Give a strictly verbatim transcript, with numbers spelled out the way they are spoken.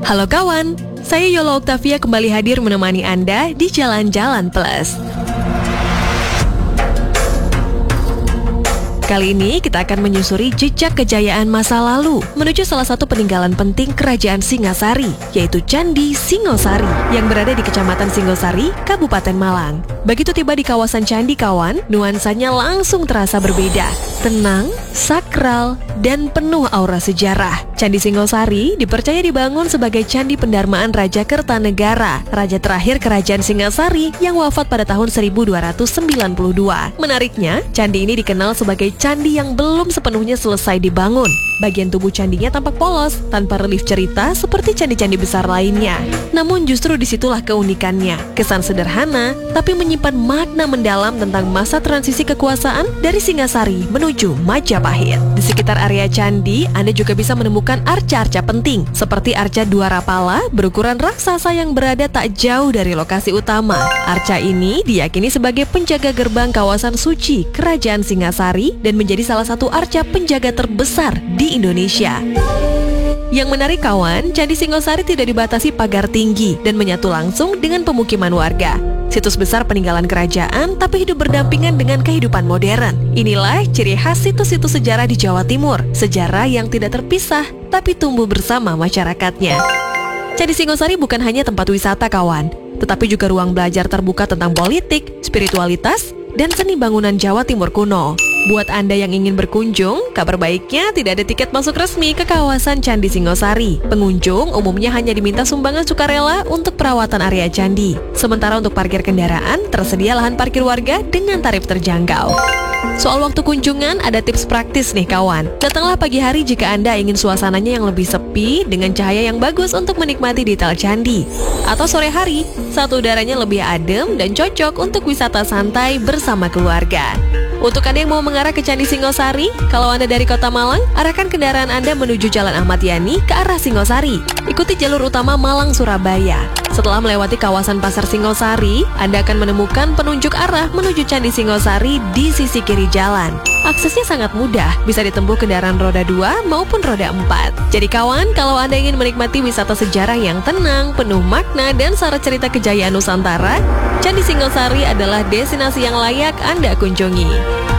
Halo kawan, saya Yola Octavia kembali hadir menemani Anda di Jalan-Jalan Plus. Kali ini kita akan menyusuri jejak kejayaan masa lalu menuju salah satu peninggalan penting Kerajaan Singasari, yaitu Candi Singosari yang berada di Kecamatan Singosari, Kabupaten Malang. Begitu tiba di kawasan candi kawan, nuansanya langsung terasa berbeda, tenang, sakral, dan penuh aura sejarah. Candi Singosari dipercaya dibangun sebagai candi pendarmaan Raja Kertanegara, raja terakhir Kerajaan Singasari yang wafat pada tahun seribu dua ratus sembilan puluh dua. Menariknya, candi ini dikenal sebagai candi yang belum sepenuhnya selesai dibangun. Bagian tubuh candinya tampak polos, tanpa relief cerita seperti candi-candi besar lainnya. Namun justru disitulah keunikannya. Kesan sederhana, tapi menyimpan makna mendalam tentang masa transisi kekuasaan dari Singasari menuju Majapahit. Di sekitar area candi, Anda juga bisa menemukan arca-arca penting, seperti arca Dwarapala berukuran raksasa yang berada tak jauh dari lokasi utama. Arca ini diyakini sebagai penjaga gerbang kawasan suci Kerajaan Singasari dan menjadi salah satu arca penjaga terbesar di Indonesia. Yang menarik kawan, Candi Singosari tidak dibatasi pagar tinggi dan menyatu langsung dengan pemukiman warga. Situs besar peninggalan kerajaan tapi hidup berdampingan dengan kehidupan modern. Inilah ciri khas situs-situs sejarah di Jawa Timur. Sejarah yang tidak terpisah tapi tumbuh bersama masyarakatnya. Candi Singosari bukan hanya tempat wisata kawan, tetapi juga ruang belajar terbuka tentang politik, spiritualitas, dan seni bangunan Jawa Timur kuno. Buat Anda yang ingin berkunjung, kabar baiknya tidak ada tiket masuk resmi ke kawasan Candi Singosari. Pengunjung umumnya hanya diminta sumbangan sukarela untuk perawatan area candi. Sementara untuk parkir kendaraan, tersedia lahan parkir warga dengan tarif terjangkau. Soal waktu kunjungan, ada tips praktis nih kawan. Datanglah pagi hari jika Anda ingin suasananya yang lebih sepi dengan cahaya yang bagus untuk menikmati detail candi. Atau sore hari, saat udaranya lebih adem dan cocok untuk wisata santai bersama keluarga. Untuk Anda yang mau mengarah ke Candi Singosari, kalau Anda dari Kota Malang, arahkan kendaraan Anda menuju Jalan Ahmad Yani ke arah Singosari. Ikuti jalur utama Malang-Surabaya. Setelah melewati kawasan Pasar Singosari, Anda akan menemukan penunjuk arah menuju Candi Singosari di sisi kiri jalan. Aksesnya sangat mudah, bisa ditempuh kendaraan roda dua maupun roda empat. Jadi kawan, kalau Anda ingin menikmati wisata sejarah yang tenang, penuh makna, dan syarat cerita kejayaan Nusantara, Candi Singosari adalah destinasi yang layak Anda kunjungi.